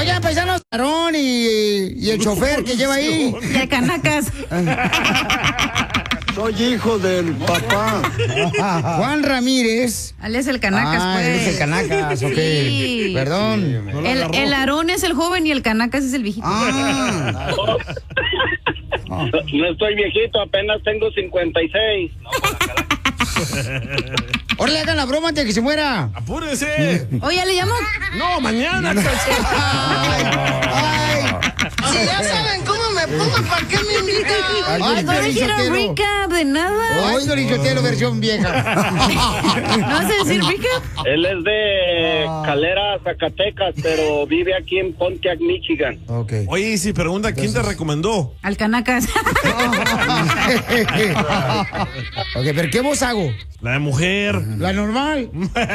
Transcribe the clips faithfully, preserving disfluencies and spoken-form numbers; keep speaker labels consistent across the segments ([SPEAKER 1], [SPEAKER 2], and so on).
[SPEAKER 1] Oigan, paisanos, Aarón y, y el chofer que lleva ahí.
[SPEAKER 2] Y el Canacas.
[SPEAKER 3] Soy hijo del papá.
[SPEAKER 1] Juan Ramírez.
[SPEAKER 2] Alias el Canacas,
[SPEAKER 1] ah,
[SPEAKER 2] pues.
[SPEAKER 1] es el Canacas, ok.
[SPEAKER 2] Sí.
[SPEAKER 1] Perdón.
[SPEAKER 2] Sí, el, el Aarón es el joven y el Canacas es el viejito.
[SPEAKER 1] Ah.
[SPEAKER 4] No, no estoy viejito, apenas tengo cincuenta y seis. No,
[SPEAKER 1] Ahora le hagan la broma antes de que se muera.
[SPEAKER 5] ¡Apúrese!
[SPEAKER 2] Oye, ¿le llamo?
[SPEAKER 5] No, mañana.
[SPEAKER 1] ay, ay.
[SPEAKER 6] Si ya saben cómo me pongo, ¿para qué me invitan?
[SPEAKER 1] Ay,
[SPEAKER 2] no dijeron recap de nada.
[SPEAKER 1] Oigo, Lichotelo, versión vieja.
[SPEAKER 2] ¿No vas a decir recap?
[SPEAKER 4] Él es de Calera, Zacatecas, pero vive aquí en Pontiac, Michigan.
[SPEAKER 1] Okay.
[SPEAKER 5] Oye, y si pregunta, ¿quién te recomendó?
[SPEAKER 2] Al Canacas.
[SPEAKER 1] Ok, pero ¿qué voz hago?
[SPEAKER 5] La de mujer.
[SPEAKER 1] La normal.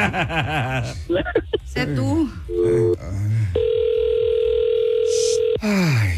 [SPEAKER 2] Sé tú.
[SPEAKER 1] Ay.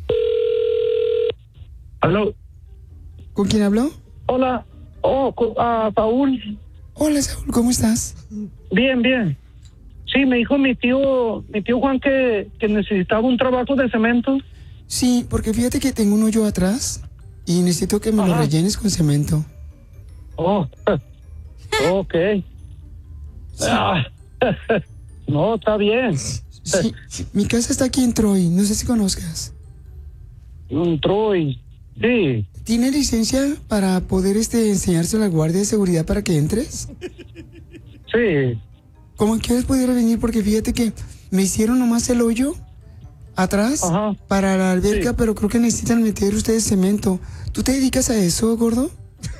[SPEAKER 4] ¿Aló?
[SPEAKER 1] ¿Con quién habló?
[SPEAKER 4] Hola. Oh, uh, Saúl.
[SPEAKER 1] Hola, Saúl, ¿cómo estás?
[SPEAKER 4] Bien, bien. Sí, me dijo mi tío, mi tío Juan que, que necesitaba un trabajo de cemento.
[SPEAKER 1] Sí, porque fíjate que tengo un hoyo atrás y necesito que me
[SPEAKER 4] Ajá.
[SPEAKER 1] lo rellenes con cemento.
[SPEAKER 4] Oh, ok.
[SPEAKER 1] Sí.
[SPEAKER 4] Ah, no, está bien.
[SPEAKER 1] Sí, sí, mi casa está aquí en Troy, no sé si conozcas.
[SPEAKER 4] Un Troy, sí.
[SPEAKER 1] ¿Tiene licencia para poder este enseñarse a la guardia de seguridad para que entres?
[SPEAKER 4] Sí.
[SPEAKER 1] ¿Cómo quieres poder venir? Porque fíjate que me hicieron nomás el hoyo atrás.
[SPEAKER 4] Ajá.
[SPEAKER 1] Para la alberca,
[SPEAKER 4] Sí.
[SPEAKER 1] pero creo que necesitan meter ustedes cemento. ¿Tú te dedicas a eso, gordo?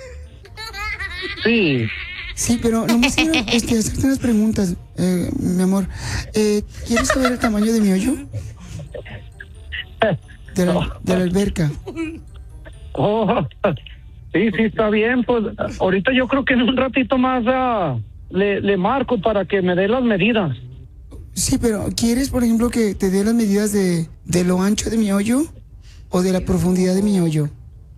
[SPEAKER 4] Sí.
[SPEAKER 1] Sí, pero nomás quiero este, hacerte unas preguntas, eh, mi amor. Eh, ¿Quieres saber el tamaño de mi hoyo? De la, de la alberca.
[SPEAKER 4] Oh, sí, sí, está bien. Pues ahorita yo creo que en un ratito más uh, le, le marco para que me dé las medidas.
[SPEAKER 1] Sí, pero ¿quieres, por ejemplo, que te dé las medidas de, de lo ancho de mi hoyo o de la profundidad de mi hoyo?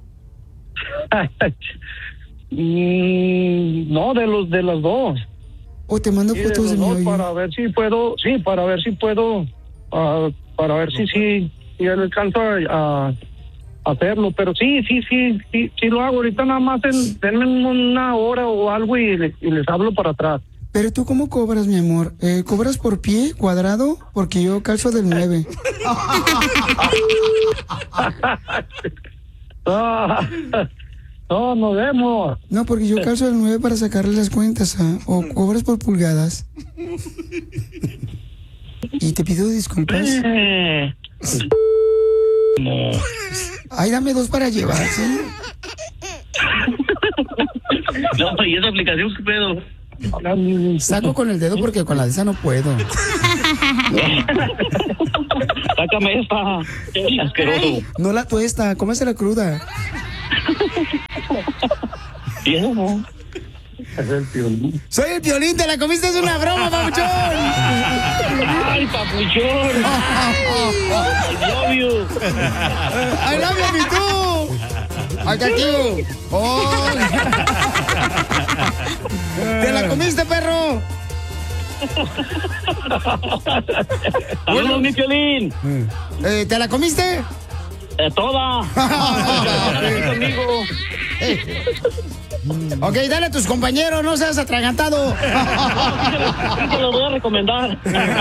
[SPEAKER 4] mm, no, de los de las dos.
[SPEAKER 1] ¿O te mando
[SPEAKER 4] Sí, de
[SPEAKER 1] fotos
[SPEAKER 4] los
[SPEAKER 1] de mi
[SPEAKER 4] dos
[SPEAKER 1] hoyo?
[SPEAKER 4] para ver si puedo, sí, para ver si puedo, uh, para ver si sí, si le alcanzo a, a hacerlo. Pero sí, sí, sí, sí, sí lo hago. Ahorita nada más en, denme una hora o algo y, le- y les hablo para atrás.
[SPEAKER 1] Pero tú, ¿cómo cobras, mi amor? Eh, ¿Cobras por pie, cuadrado? Porque yo calzo del nueve.
[SPEAKER 4] Ah, no, nos vemos.
[SPEAKER 1] No, porque yo calzo del nueve para sacarle las cuentas, ¿ah? O cobras por pulgadas. Y te pido disculpas.
[SPEAKER 4] Eh,
[SPEAKER 1] Ay, dame dos para llevar, ¿sí?
[SPEAKER 4] No, ¿y esa aplicación qué pedo?
[SPEAKER 1] Saco con el dedo porque con la de esa no puedo.
[SPEAKER 4] Sácame esta. Asqueroso.
[SPEAKER 1] No la tuesta, cómese la cruda.
[SPEAKER 4] ¿Tiene? Es el Piolín.
[SPEAKER 1] Soy el Piolín, te la comiste, es una broma, papuchón.
[SPEAKER 4] ¡Ay, papuchón! I love you.
[SPEAKER 1] I love you, mi tú. Acá, tío. Oh. ¿Te la comiste, perro?
[SPEAKER 4] ¡Saludos, mi Piolín!
[SPEAKER 1] Eh, ¿Te la comiste?
[SPEAKER 4] Eh, ¡Toda! Aquí conmigo.
[SPEAKER 1] Ok, dale a tus compañeros, no seas atragantado.
[SPEAKER 4] Te lo voy a recomendar.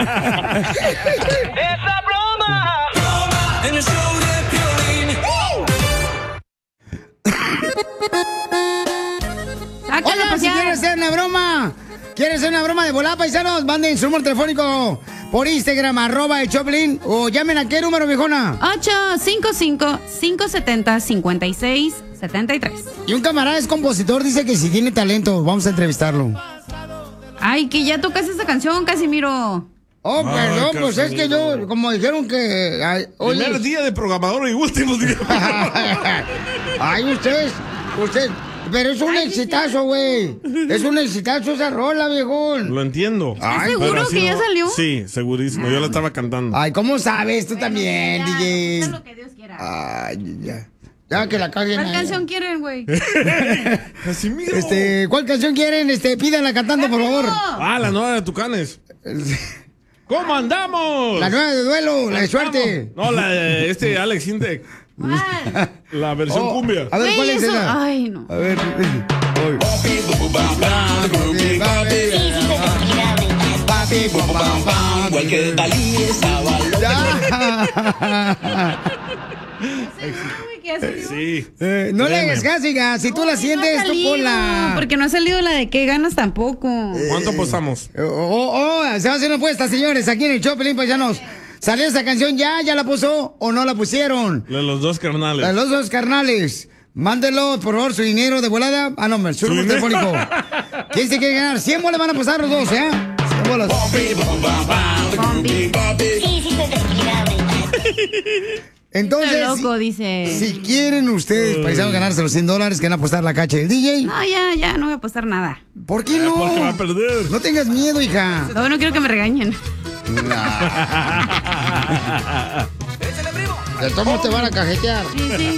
[SPEAKER 6] ¡Esa broma! En el show de Piolín.
[SPEAKER 1] Oigan, si quieres hacer una broma, ¿quieres hacer una broma de volada, paisanos? Manden su número telefónico por Instagram, arroba el Choplin, o llamen a qué número, viejona.
[SPEAKER 2] ocho cinco cinco, cinco siete cero, cinco seis siete tres.
[SPEAKER 1] Y un camarada es compositor, dice que si tiene talento, vamos a entrevistarlo.
[SPEAKER 2] Ay, que ya tocas esa canción, Casimiro.
[SPEAKER 1] Oh,
[SPEAKER 5] Ah,
[SPEAKER 1] perdón, pues es que
[SPEAKER 5] Casimiro.
[SPEAKER 1] yo, como dijeron que... Ay, oye,
[SPEAKER 5] Primer día de programador y último día.
[SPEAKER 1] ay, ustedes, usted, pero es un exitazo, güey. Es un exitazo esa rola, viejón.
[SPEAKER 5] Lo entiendo.
[SPEAKER 1] Ay,
[SPEAKER 5] pero
[SPEAKER 2] ¿seguro
[SPEAKER 5] así
[SPEAKER 2] que ya salió?
[SPEAKER 5] Sí, segurísimo. Yo la estaba cantando.
[SPEAKER 1] Ay, ¿cómo sabes? Tú también,
[SPEAKER 2] Ya,
[SPEAKER 1] D J.
[SPEAKER 2] lo que Dios quiera.
[SPEAKER 1] Ay, ya. Ya que la caguen.
[SPEAKER 2] ¿Cuál
[SPEAKER 1] ahí.
[SPEAKER 2] canción quieren, güey?
[SPEAKER 5] Casimiro.
[SPEAKER 1] Este, ¿cuál canción quieren? Este, pídanla cantando, por favor.
[SPEAKER 5] Ah, la nueva de Tucanes. ¿Cómo andamos?
[SPEAKER 1] La nueva de duelo, la de suerte.
[SPEAKER 5] No, la de este Alex Intec. La versión
[SPEAKER 1] Oh,
[SPEAKER 5] cumbia.
[SPEAKER 1] A ver,
[SPEAKER 2] Güey,
[SPEAKER 1] ¿cuál es
[SPEAKER 2] eso-
[SPEAKER 1] esa?
[SPEAKER 2] Ay, no.
[SPEAKER 1] A ver. Hoy.
[SPEAKER 6] Igual que Dalí estaba loco.
[SPEAKER 2] Uy, ¿qué hace?
[SPEAKER 5] Sí.
[SPEAKER 1] Eh, no le
[SPEAKER 5] Créeme.
[SPEAKER 1] hagas caso, hija. Si tú la
[SPEAKER 2] Ay,
[SPEAKER 1] sientes,
[SPEAKER 2] no ha
[SPEAKER 1] tú
[SPEAKER 2] salido,
[SPEAKER 1] ponla.
[SPEAKER 2] Porque no ha salido la de qué ganas tampoco.
[SPEAKER 5] ¿Cuánto apostamos?
[SPEAKER 1] Oh, oh, oh, se va a hacer una apuesta, señores, aquí en el show, Pelín Paisanos. ¿Salió esa canción ya? ¿Ya la puso o no la pusieron?
[SPEAKER 5] De los dos carnales.
[SPEAKER 1] A los dos carnales. Mándelo, por favor, su dinero de volada. Ah, no, me su número
[SPEAKER 5] dinero?
[SPEAKER 1] telefónico. ¿Quién se quiere ganar? cien bolas van a pasar los dos, ¿eh? cien bolas. Entonces,
[SPEAKER 2] Está loco,
[SPEAKER 1] si,
[SPEAKER 2] dice.
[SPEAKER 1] si quieren ustedes, paisanos, ganarse los cien dólares que van a apostar la cacha del D J,
[SPEAKER 2] No, ya, ya, no voy a apostar nada.
[SPEAKER 1] ¿por qué no?
[SPEAKER 5] Porque va a perder.
[SPEAKER 1] No tengas miedo, hija.
[SPEAKER 2] No, no quiero que me regañen.
[SPEAKER 1] De todos modos te van a cajetear.
[SPEAKER 2] Sí, sí.